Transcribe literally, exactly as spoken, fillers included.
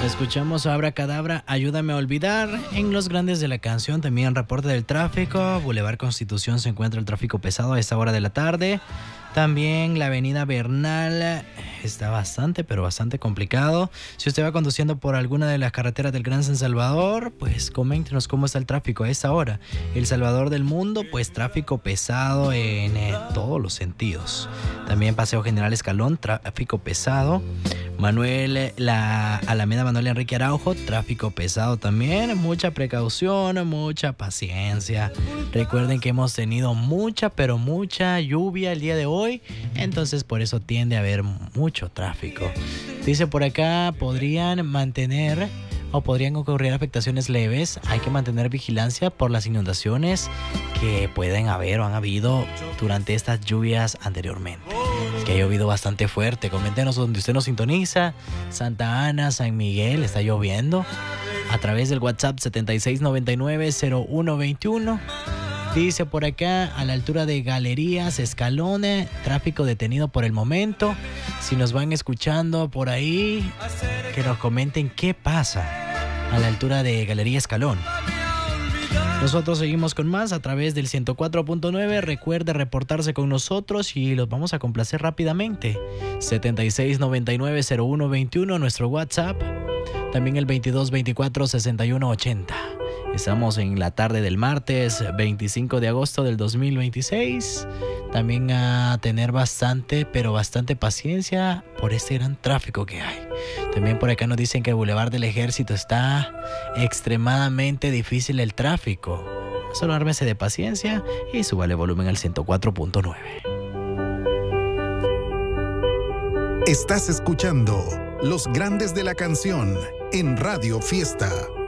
Escuchamos Abracadabra, Ayúdame a Olvidar. En los grandes de la canción también reporte del tráfico. Boulevard Constitución se encuentra el tráfico pesado a esta hora de la tarde. También la avenida Bernal está bastante, pero bastante complicado. Si usted va conduciendo por alguna de las carreteras del Gran San Salvador, pues coméntenos cómo está el tráfico a esta hora. El Salvador del Mundo, pues tráfico pesado en eh, todos los sentidos. También Paseo General Escalón, tráfico pesado. Manuel, la Alameda Manuel Enrique Araujo, tráfico pesado también. Mucha precaución, mucha paciencia. Recuerden que hemos tenido mucha, pero mucha lluvia el día de hoy, entonces por eso tiende a haber mucho tráfico. Dice por acá, podrían mantener o podrían ocurrir afectaciones leves. Hay que mantener vigilancia por las inundaciones que pueden haber o han habido durante estas lluvias anteriormente. Es que ha llovido bastante fuerte. Coméntenos donde usted nos sintoniza. Santa Ana, San Miguel, está lloviendo. A través del WhatsApp setenta y seis noventa y nueve cero uno veintiuno. Dice por acá, a la altura de Galerías Escalón, tráfico detenido por el momento. Si nos van escuchando por ahí, que nos comenten qué pasa a la altura de Galería Escalón. Nosotros seguimos con más a través del ciento cuatro punto nueve. Recuerde reportarse con nosotros y los vamos a complacer rápidamente. setenta y seis noventa y nueve cero uno veintiuno, nuestro WhatsApp. También el veintidós veinticuatro sesenta y uno ochenta. Estamos en la tarde del martes veinticinco de agosto del dos mil veintiséis. También a tener bastante, pero bastante paciencia por este gran tráfico que hay. También por acá nos dicen que el Boulevard del Ejército está extremadamente difícil el tráfico. Solo ármese de paciencia y súbale volumen al ciento cuatro punto nueve. Estás escuchando Los Grandes de la Canción en Radio Fiesta.